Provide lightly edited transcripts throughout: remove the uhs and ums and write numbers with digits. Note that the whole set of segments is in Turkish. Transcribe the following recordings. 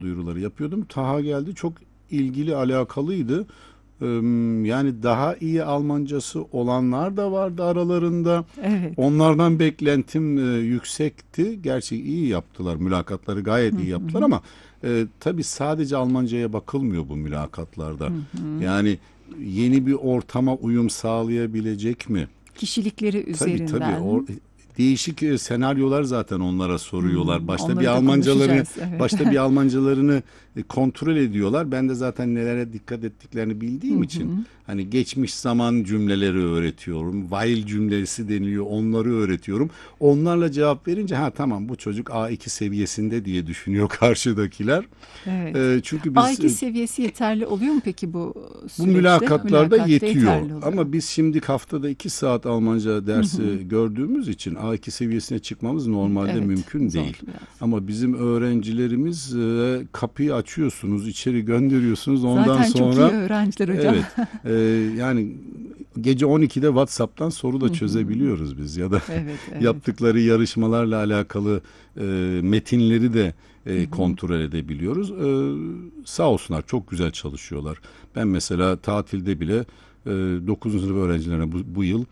duyuruları yapıyordum. Taha geldi, çok ilgili, alakalıydı. Yani daha iyi Almancası olanlar da vardı aralarında. Evet. Onlardan beklentim yüksekti. Gerçi iyi yaptılar, mülakatları gayet iyi yaptılar ama tabii sadece Almancaya bakılmıyor bu mülakatlarda. Yani yeni bir ortama uyum sağlayabilecek mi? Kişilikleri Tabii üzerinden. değişik senaryolar zaten onlara soruyorlar. Onları da konuşacağız. Evet. Başta bir Almancalarını kontrol ediyorlar. Ben de zaten nelere dikkat ettiklerini bildiğim için hani geçmiş zaman cümleleri öğretiyorum. While cümlesi deniliyor. Onları öğretiyorum. Onlarla cevap verince ha tamam, bu çocuk A2 seviyesinde diye düşünüyor karşıdakiler. Evet. Çünkü biz A2 seviyesi yeterli oluyor mu peki bu bu süreçte? mülakatlarda Mülakatta yetiyor. yeterli oluyor. Ama biz şimdi haftada 2 saat Almanca dersi gördüğümüz için A2 seviyesine çıkmamız normalde Evet, mümkün zor değil. biraz. Ama bizim öğrencilerimiz kapıyı açıyorsunuz, içeri gönderiyorsunuz. Ondan Zaten çok iyi sonra öğrenciler hocam. evet, yani gece 12'de WhatsApp'tan soru da çözebiliyoruz biz ya da Evet, evet. yaptıkları yarışmalarla alakalı metinleri de kontrol edebiliyoruz. Sağ olsunlar, çok güzel çalışıyorlar. Ben mesela tatilde bile 9. sınıf öğrencilerine bu yıl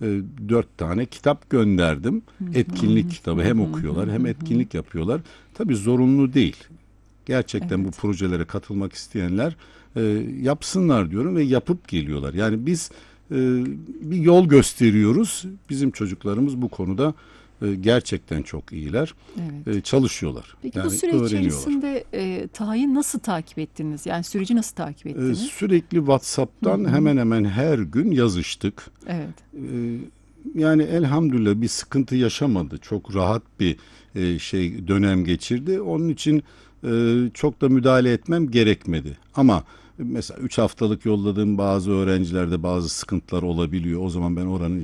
4 tane kitap gönderdim. Etkinlik kitabı, hem okuyorlar hem etkinlik yapıyorlar. Tabii zorunlu değil. Gerçekten bu Evet. projelere katılmak isteyenler yapsınlar diyorum ve yapıp geliyorlar. Yani biz bir yol gösteriyoruz. Bizim çocuklarımız bu konuda gerçekten çok iyiler. Evet. Çalışıyorlar. Peki bu Yani süre öğreniyorlar. içerisinde Taha'yı nasıl takip ettiniz? Yani süreci nasıl takip ettiniz? Sürekli WhatsApp'tan hemen hemen her gün yazıştık. Evet. Yani elhamdülillah bir sıkıntı yaşamadı. Çok rahat bir dönem geçirdi. Onun için çok da müdahale etmem gerekmedi. Ama mesela 3 haftalık yolladığım bazı öğrencilerde bazı sıkıntılar olabiliyor. O zaman ben oranın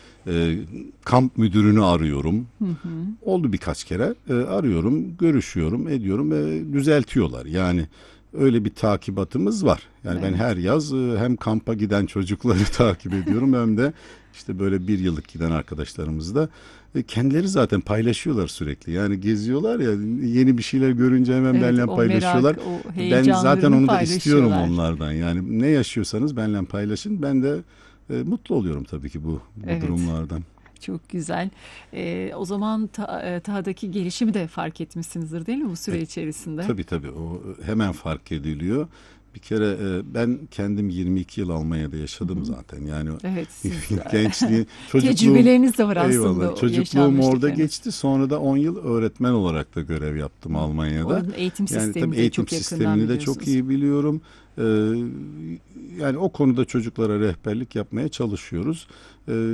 kamp müdürünü arıyorum. Oldu birkaç kere. Arıyorum, görüşüyorum, ediyorum ve düzeltiyorlar. Yani öyle bir takibatımız var. Yani ben Evet. her yaz hem kampa giden çocukları takip ediyorum hem de işte böyle bir yıllık giden arkadaşlarımızı da kendileri zaten paylaşıyorlar sürekli. Yani geziyorlar ya, yeni bir şeyler görünce hemen Evet, benimle o paylaşıyorlar. merak, o Ben zaten heyecanlarını onu da istiyorum paylaşıyorlar. onlardan. Yani ne yaşıyorsanız benimle paylaşın. Ben de mutlu oluyorum tabii ki bu Evet. durumlardan. Çok güzel. O zaman Taha'daki gelişimi de fark etmişsinizdir değil mi bu E, süre içerisinde? tabii o hemen fark ediliyor. Bir kere ben kendim 22 yıl Almanya'da yaşadım zaten. Yani Evet, siz çocukluğum, tecrübeleriniz de var aslında eyvallah, o çocukluğum orada yaşanmışlıklarınız. geçti. Sonra da 10 yıl öğretmen olarak da görev yaptım Almanya'da. Oranın eğitim Yani tabii sistemini de eğitim çok yakından sistemini de çok biliyorsunuz. iyi biliyorum. Yani o konuda çocuklara rehberlik yapmaya çalışıyoruz.